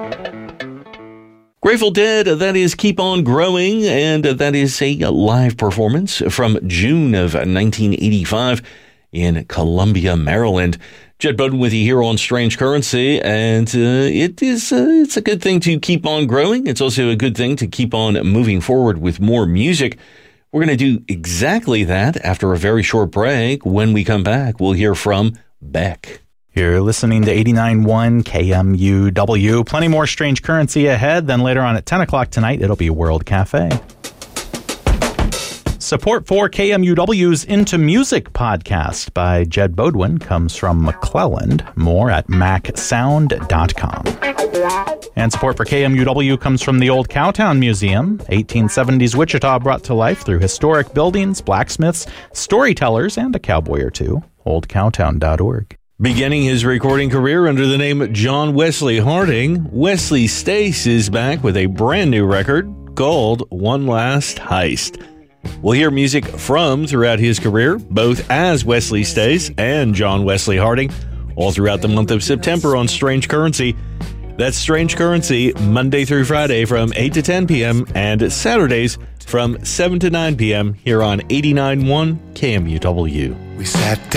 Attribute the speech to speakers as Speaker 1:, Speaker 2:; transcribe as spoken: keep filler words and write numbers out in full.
Speaker 1: Grateful Dead, that is Keep On Growing, and that is a live performance from June of nineteen eighty-five in Columbia, Maryland. Jed Bowden with you here on Strange Currency, and uh, it is uh, it's a good thing to keep on growing. It's also a good thing to keep on moving forward with more music. We're going to do exactly that after a very short break. When we come back, we'll hear from Beck.
Speaker 2: You're listening to eighty-nine point one K M U W. Plenty more Strange Currency ahead. Then later on at ten o'clock tonight, it'll be World Cafe. Support for K M U W's Into Music podcast by Jed Bowden comes from McClelland. More at mac sound dot com. And support for K M U W comes from the Old Cowtown Museum, eighteen seventies Wichita brought to life through historic buildings, blacksmiths, storytellers, and a cowboy or two. old cowtown dot org.
Speaker 1: Beginning his recording career under the name John Wesley Harding, Wesley Stace is back with a brand new record called One Last Heist. We'll hear music from throughout his career, both as Wesley Stace and John Wesley Harding, all throughout the month of September on Strange Currency. That's Strange Currency, Monday through Friday from eight to ten p.m. and Saturdays from seven to nine p.m. here on eighty-nine point one K M U W.
Speaker 3: We sat down